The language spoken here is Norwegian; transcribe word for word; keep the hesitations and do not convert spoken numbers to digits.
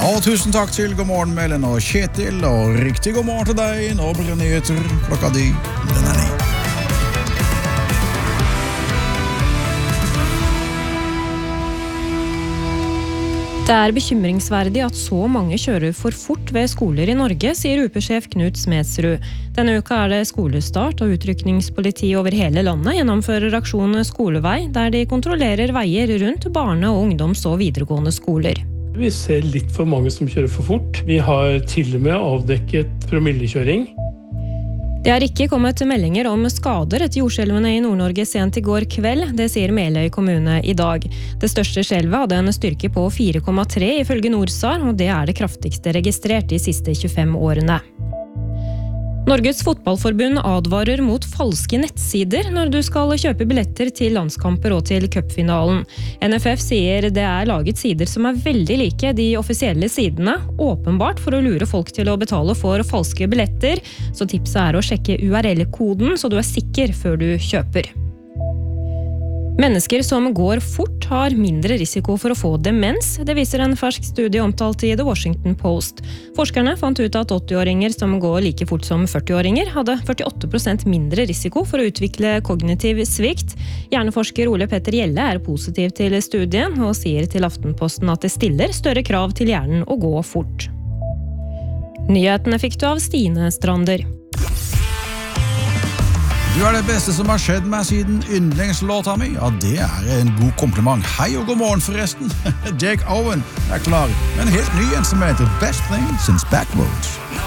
Og tusen takk til God morgen, Mellen og Kjetil, og riktig god morgen til deg. Nå blir det nyheter klokka di, den er ni. Det er bekymringsverdig at så mange kjører for fort ved skoler i Norge, sier U P-sjef Knut Smedsrud. Denne uka er det skolestart, og utrykningspoliti over hele landet gjennomfører aksjon Skolevei, der de kontrollerer veier rundt barne- og ungdoms- og videregående skoler. Vi ser litt for mange som kjører for fort. Vi har til og med avdekket promillekjøring. Det er ikke kommet meldinger om skader etter jordskjelvene i Nord-Norge sent i går kveld, det sier Meløy kommune i dag. Det største skjelvet hadde en styrke på fire komma tre ifølge Norsar, og det er det kraftigste registrert de siste tjuefem årene. Norges fotballforbund advarer mot falske nettsider når du skal kjøpe billetter til landskamper og til cupfinalen. N F F sier det er laget sider som er veldig like de offisielle sidene, åpenbart for å lure folk til å betale for falske billetter, så tipset er å sjekke U R L-koden så du er sikker før du kjøper. Mennesker som går fort har mindre risiko for å få demens, det viser en fersk studie omtalt i The Washington Post. Forskerne fant ut at åtti-åringer som går like fort som førti-åringer hadde førtiåtte prosent mindre risiko for å utvikle kognitiv svikt. Hjerneforsker Ole Petter Gjelle er positiv til studien og sier til Aftenposten at det stiller større krav til hjernen å gå fort. Nyhetene fikk du av Stine Strander. Du er det beste som har skjedd meg siden yndlingslåta mi. Ja, det er en god kompliment. Hei og god morgen forresten. Jake Owen er klar, men helt ny en som heter Best Thing Since Backroads.